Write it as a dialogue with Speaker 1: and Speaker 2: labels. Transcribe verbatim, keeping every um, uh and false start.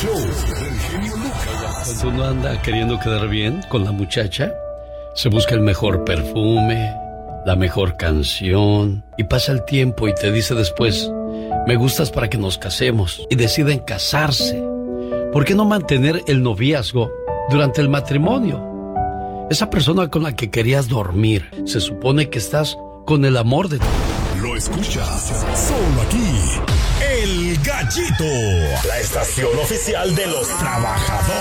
Speaker 1: show del genio Lucas.
Speaker 2: Cuando uno anda queriendo quedar bien con la muchacha, se busca el mejor perfume, la mejor canción, y pasa el tiempo y te dice después, me gustas para que nos casemos, y deciden casarse. ¿Por qué no mantener el noviazgo durante el matrimonio? Esa persona con la que querías dormir, se supone que estás con el amor de tu vida.
Speaker 1: Lo escuchas solo aquí, El Gallito, la estación oficial de los trabajadores.